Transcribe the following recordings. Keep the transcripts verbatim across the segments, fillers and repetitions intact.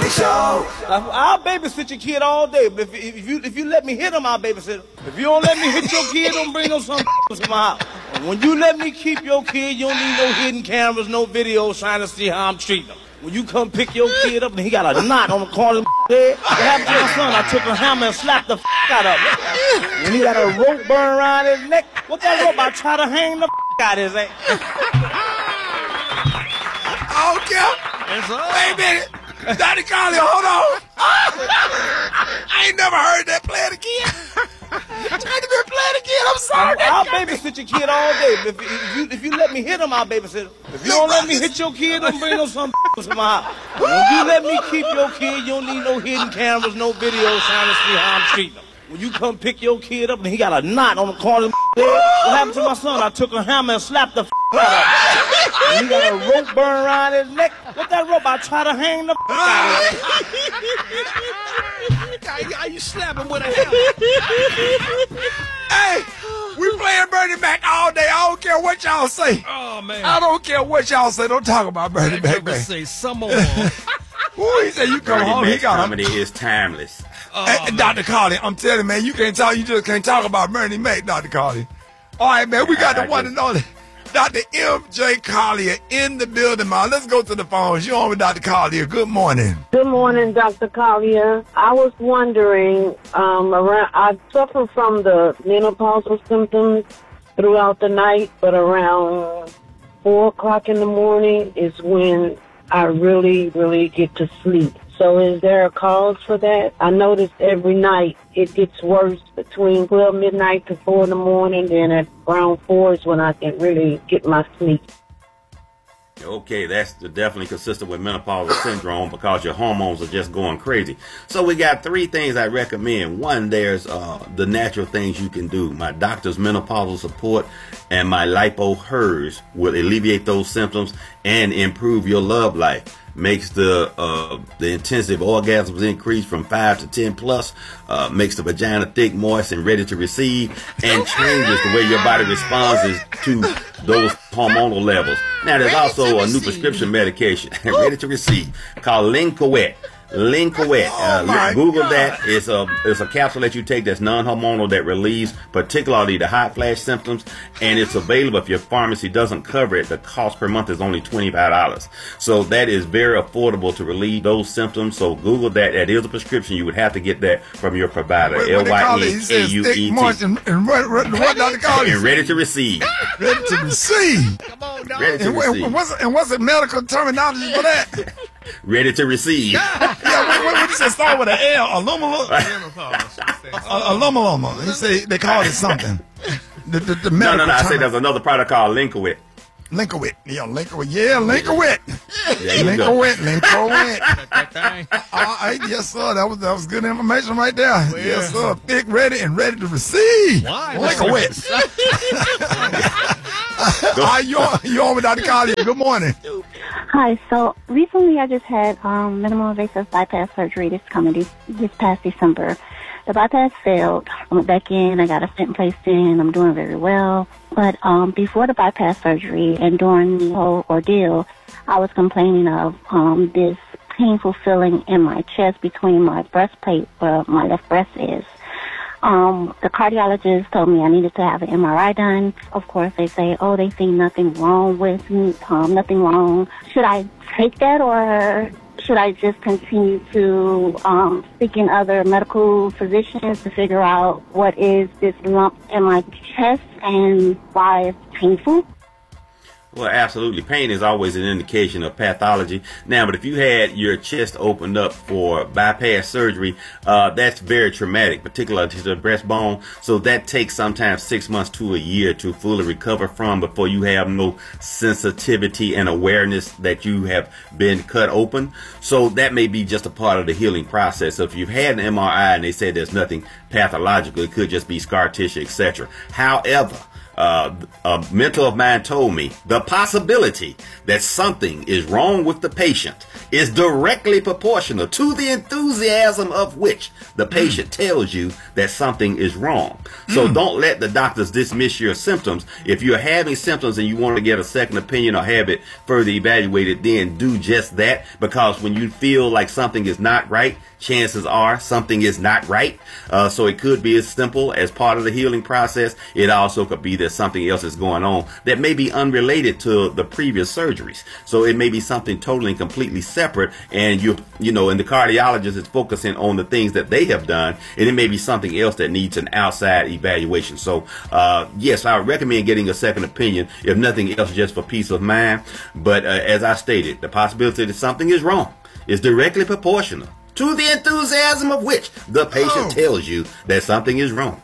Show. I'll babysit your kid all day, but if, if you if you let me hit him, I'll babysit him. If you don't let me hit your kid, don't bring no son to my house. And when you let me keep your kid, you don't need no hidden cameras, no videos trying to see how I'm treating him. When you come pick your kid up and he got a knot on the corner of his head, what happened to my son? I took a hammer and slapped the out of him. When he got a rope burn around his neck, what that rope? I try to hang the out of his ass. I don't care. Wait a minute. Doctor Carly, hold on. I ain't never heard that. Play it again. Trying to be playing again. I'm sorry. I'll babysit your kid all day. If, if, you, if you let me hit him, I'll babysit him. If you don't let me hit your kid, don't bring no son to my house. When you let me keep your kid, you don't need no hidden cameras, no videos trying to see how I'm treating him. When you come pick your kid up and he got a knot on the corner of his head, what happened to my son? I took a hammer and slapped the out of him. When he got a rope burn around his neck, what that rope? I try to hang the out of him. How you slapping with a hammer? Hey, we playing Bernie Mac all day. I don't care what y'all say. Oh, man. I don't care what y'all say. Don't talk about Bernie Mac, man. Say some more. Ooh, he said you come Bernie home. Mac He got comedy is timeless. Oh, hey, Doctor Carly, I'm telling you, man, you can't talk. You just can't talk about Bernie Mac, Doctor Carly. All right, man, we got the one and only Doctor M J Collier in the building, man. Let's go to the phones. You're on with Doctor Collier. Good morning. Good morning, Doctor Collier. I was wondering, um, around, I suffer from the menopausal symptoms throughout the night, but around four o'clock in the morning is when I really, really get to sleep. So is there a cause for that? I notice every night it gets worse between twelve midnight to four in the morning. Then at around four is when I can really get my sleep. Okay, that's definitely consistent with menopausal syndrome because your hormones are just going crazy. So we got three things I recommend. One, there's uh, the natural things you can do. My doctor's menopausal support and my lipo hers will alleviate those symptoms and improve your love life. Makes the uh, the intensive orgasms increase from five to ten plus, uh, makes the vagina thick, moist, and ready to receive, and changes the way your body responds to those hormonal levels. Now, there's also a new prescription medication ready to receive called Lincoet. Lincoet. Uh, Oh Google God. that. It's a it's a capsule that you take that's non-hormonal that relieves particularly the hot flash symptoms, and it's available if your pharmacy doesn't cover it. The cost per month is only twenty-five dollars. So that is very affordable to relieve those symptoms. So Google that. That is a prescription. You would have to get that from your provider. What- L what they call Y it? He N says K U thick, E moist, T. and, and what, what, what Doctor Carly And ready to receive. ready to receive. Come on, dog. Ready to And, what- receive. and what's and what's the medical terminology for that? Ready to receive. Yeah, what, what, what you say start with an L? Alumala? Alumala. He say they call it something. The, the, the No, medical no, no. I say term- there's another product called Linkowit. Linkowit. Yeah, Linkowit. Yeah, Linkowit. There you go. Linkowit. Linkowit. That thing. All right, yes, sir. That was that was good information right there. Yes, sir. Thick, ready, and ready to receive. Why? Linkowit. Hi, you on, you on with Doctor Collier. Good morning. Hi, so recently I just had um, minimal invasive bypass surgery this coming this, this past December. The bypass failed. I went back in. I got a stent placed in. I'm doing very well. But um, before the bypass surgery and during the whole ordeal, I was complaining of um, this painful feeling in my chest between my breastplate where my left breast is. Um, the cardiologist told me I needed to have an M R I done. Of course, they say, oh, they see nothing wrong with me, um, nothing wrong. Should I take that or should I just continue to um, seek in other medical physicians to figure out what is this lump in my chest and why it's painful? Well, absolutely. Pain is always an indication of pathology. Now, but if you had your chest opened up for bypass surgery, uh, that's very traumatic, particularly to the breastbone. So that takes sometimes six months to a year to fully recover from before you have no sensitivity and awareness that you have been cut open. So that may be just a part of the healing process. So if you've had an M R I and they said there's nothing pathological, it could just be scar tissue, et cetera. However, uh, a mentor of mine told me the possibility that something is wrong with the patient is directly proportional to the enthusiasm of which the patient mm. tells you that something is wrong. So mm. don't let the doctors dismiss your symptoms. If you're having symptoms and you want to get a second opinion or have it further evaluated, then do just that, because when you feel like something is not right, chances are something is not right. Uh, so it could be as simple as part of the healing process. It also could be that something else is going on that may be unrelated to the previous surgeries. So it may be something totally and completely separate. And you, you know, and the cardiologist is focusing on the things that they have done, and it may be something else that needs an outside evaluation. So, uh, yes, I would recommend getting a second opinion, if nothing else, just for peace of mind. But uh, as I stated, the possibility that something is wrong is directly proportional to the enthusiasm of which the patient oh. tells you that something is wrong.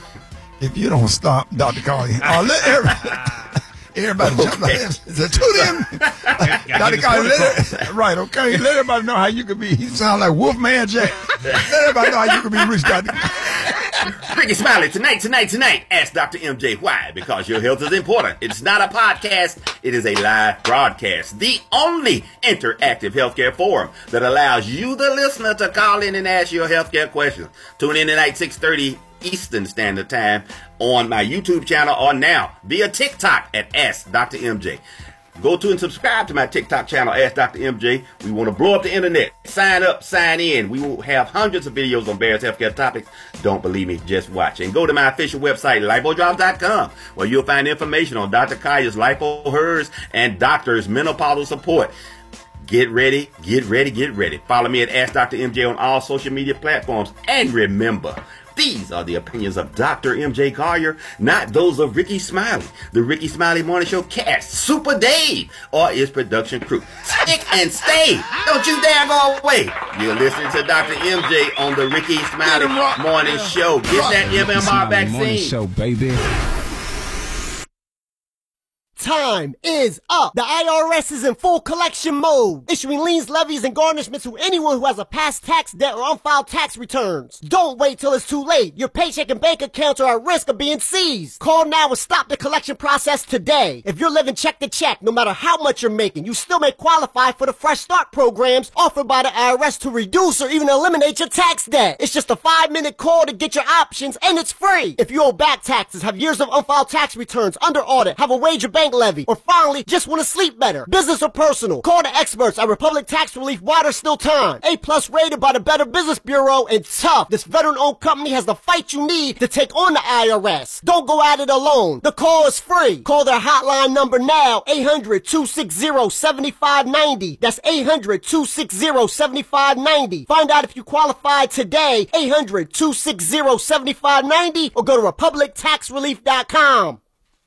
If you don't stop, Doctor Carly, uh, let everybody, everybody okay. jump like this. To them, Doctor Carly, let it, right, okay, let everybody know how you can be. He sounds like Wolfman Jack. Let everybody know how you can be rich, Doctor Rickey Smiley, tonight, tonight, tonight, ask Doctor M J why. Because your health is important. It's not a podcast. It is a live broadcast. The only interactive healthcare forum that allows you, the listener, to call in and ask your healthcare questions. Tune in tonight, six thirty Eastern Standard Time on my YouTube channel, or now via TikTok at Ask Doctor M J. Go to and subscribe to my TikTok channel, Ask Doctor M J. We want to blow up the internet. Sign up, sign in. We will have hundreds of videos on various healthcare topics. Don't believe me, just watch. And go to my official website, lipo drops dot com, where you'll find information on Doctor Colliers, Lipo, hers, and doctors' menopausal support. Get ready, get ready, get ready. Follow me at Ask Doctor M J on all social media platforms. And remember, these are the opinions of Doctor M J Collier, not those of Rickey Smiley, the Rickey Smiley Morning Show cast, Super Dave, or his production crew. Stick and stay. Don't you dare go away. You're listening to Doctor M J on the Rickey Smiley Morning Show. Get that M M R vaccine. Morning Show, baby. Time is up. The I R S is in full collection mode, issuing liens, levies, and garnishments to anyone who has a past tax debt or unfiled tax returns. Don't wait till it's too late. Your paycheck and bank accounts are at risk of being seized. Call now and stop the collection process today. If you're living check to check, no matter how much you're making, you still may qualify for the Fresh Start programs offered by the I R S to reduce or even eliminate your tax debt. It's just a five-minute call to get your options, and it's free. If you owe back taxes, have years of unfiled tax returns, under audit, have a wage or bank levy, or finally just want to sleep better, business or personal, call the experts at Republic Tax Relief while there's still time. A plus rated by the Better Business Bureau, and tough. This veteran-owned company has the fight you need to take on the I R S. Don't go at it alone. The call is free. Call their hotline number now, eight hundred, two six zero, seven five nine zero. That's eight hundred, two six zero, seven five nine zero. Find out if you qualify today, eight hundred, two six zero, seven five nine zero, or go to republic tax relief dot com.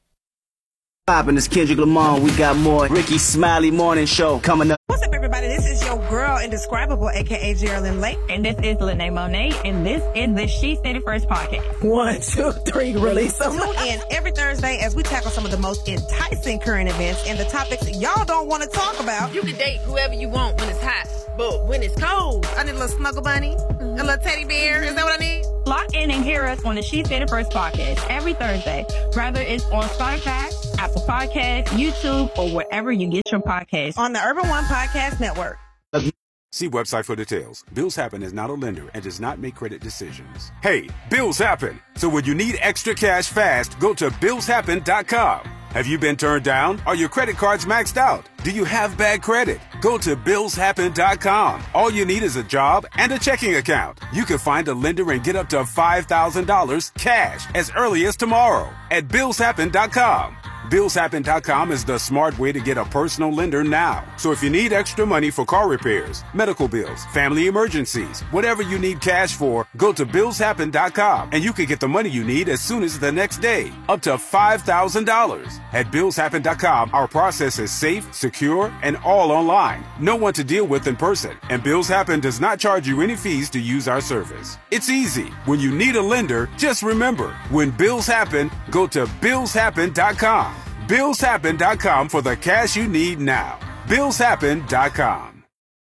Poppin', this Kendrick Lamar. We got more Rickey Smiley Morning Show coming up. What's up, everybody? This is your girl, Indescribable, aka Geraldine Lake. And this is Lene Monet, and this is the She Said It First podcast. One, two, three, release them. Tune in every Thursday as we tackle some of the most enticing current events and the topics y'all don't want to talk about. You can date whoever you want when it's hot, but when it's cold, I need a little snuggle bunny, mm-hmm. a little teddy bear. Is that what I need? Lock in and hear us on the She Said It First podcast every Thursday, whether it's on Spotify, Apple Podcasts, YouTube, or wherever you get your podcasts. On the Urban One Podcast Network. See website for details. Bills Happen is not a lender and does not make credit decisions. Hey, bills happen. So when you need extra cash fast, go to bills happen dot com. Have you been turned down? Are your credit cards maxed out? Do you have bad credit? Go to bills happen dot com. All you need is a job and a checking account. You can find a lender and get up to five thousand dollars cash as early as tomorrow at bills happen dot com. bills happen dot com is the smart way to get a personal lender now. So if you need extra money for car repairs, medical bills, family emergencies, whatever you need cash for, go to bills happen dot com and you can get the money you need as soon as the next day, up to five thousand dollars. At bills happen dot com, our process is safe, secure, and all online. No one to deal with in person, and Bills Happen does not charge you any fees to use our service. It's easy. When you need a lender, just remember, when bills happen, go to bills happen dot com. bills happen dot com for the cash you need now. bills happen dot com.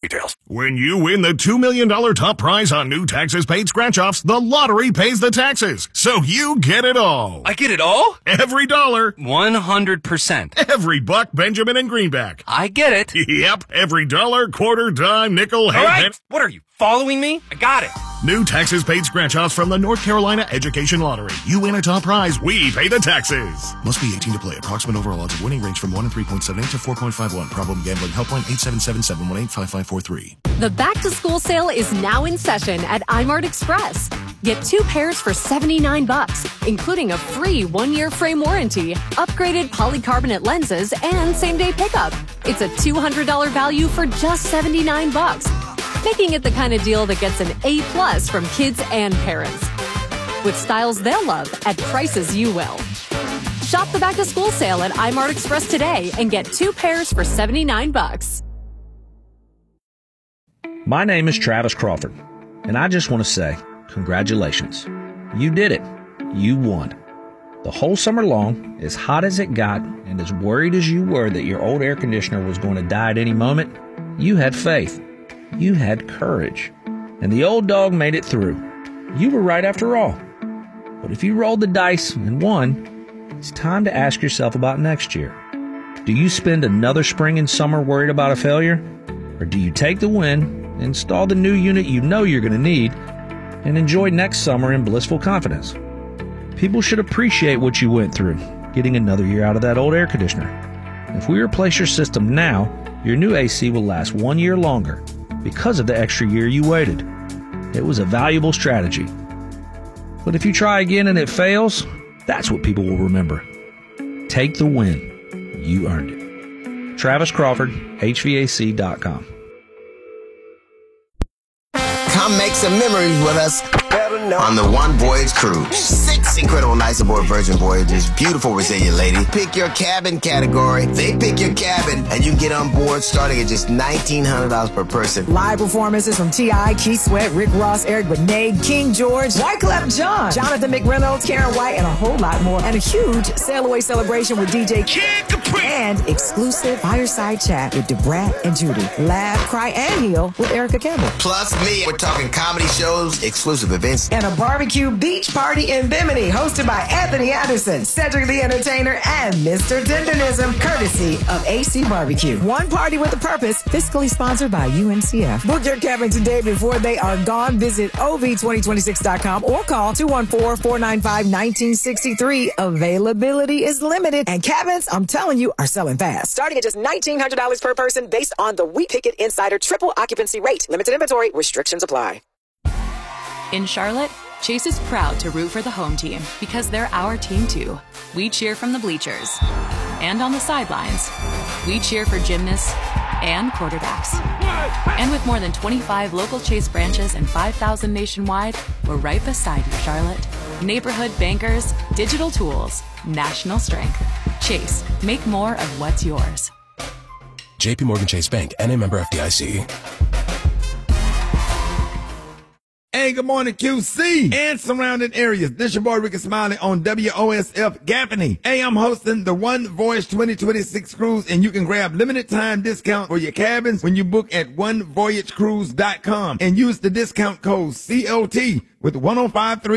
Details. When you win the two million dollars top prize on new taxes paid scratch-offs, the lottery pays the taxes. So you get it all. I get it all? Every dollar. one hundred percent. Every buck, Benjamin and Greenback. I get it. Yep. Every dollar, quarter, dime, nickel, all half. right. Half. What are you, following me? I got it. New taxes paid scratch-offs from the North Carolina Education Lottery. You win a top prize, we pay the taxes. Must be eighteen to play. Approximate overall odds of winning range from one in three point seven eight to four point five one. Problem gambling helpline eight seven seven, seven one eight, five five four three. The back-to-school sale is now in session at iMart Express. Get two pairs for seventy-nine bucks, including a free one-year frame warranty, upgraded polycarbonate lenses, and same-day pickup. It's a two hundred dollars value for just seventy-nine bucks, making it the kind of deal that gets an A plus from kids and parents. With styles they'll love at prices you will. Shop the back-to-school sale at iMart Express today and get two pairs for seventy-nine bucks. My name is Travis Crawford, and I just want to say congratulations. You did it. You won. The whole summer long, as hot as it got and as worried as you were that your old air conditioner was going to die at any moment, you had faith. You had courage. And the old dog made it through. You were right after all. But if you rolled the dice and won, it's time to ask yourself about next year. Do you spend another spring and summer worried about a failure? Or do you take the win, install the new unit you know you're going to need, and enjoy next summer in blissful confidence? People should appreciate what you went through, getting another year out of that old air conditioner. If we replace your system now, your new A C will last one year longer because of the extra year you waited. It was a valuable strategy. But if you try again and it fails, that's what people will remember. Take the win. You earned it. Travis Crawford, H V A C dot com. Come make some memories with us on the One Voyage Cruise. Six incredible nights aboard Virgin Voyages. Beautiful, resilient lady. Pick your cabin category. They pick your cabin, and you can get on board starting at just nineteen hundred dollars per person. Live performances from T I, Keith Sweat, Rick Ross, Eric Benet, King George, Wyclef Jean, Jonathan McReynolds, Karen White, and a whole lot more. And a huge sail away celebration with D J Kid Capri. And exclusive fireside chat with DeBrat and Judy. Laugh, cry, and heal with Erica Campbell. Plus me. We're talking comedy shows, exclusive events, and a barbecue beach party in Bimini, hosted by Anthony Anderson, Cedric the Entertainer, and Mister Dendonism, courtesy of A C Barbecue. One party with a purpose, fiscally sponsored by U N C F. Book your cabin today before they are gone. Visit O V twenty twenty-six dot com or call two one four, four nine five, one nine six three. Availability is limited, and cabins, I'm telling you, are selling fast. Starting at just nineteen hundred dollars per person based on the We Pick It Insider triple occupancy rate. Limited inventory, restrictions apply. In Charlotte, Chase is proud to root for the home team because they're our team too. We cheer from the bleachers and on the sidelines. We cheer for gymnasts and quarterbacks. And with more than twenty-five local Chase branches and five thousand nationwide, we're right beside you, Charlotte. Neighborhood bankers, digital tools, national strength. Chase, make more of what's yours. J P Morgan Chase Bank, N A member F D I C. Hey, good morning, Q C and surrounding areas. This your boy Ricky Smiley on W O S F Gaffney. Hey, I'm hosting the One Voyage twenty twenty-six cruise, and you can grab limited time discount for your cabins when you book at one voyage cruise dot com and use the discount code C O T with one oh five three.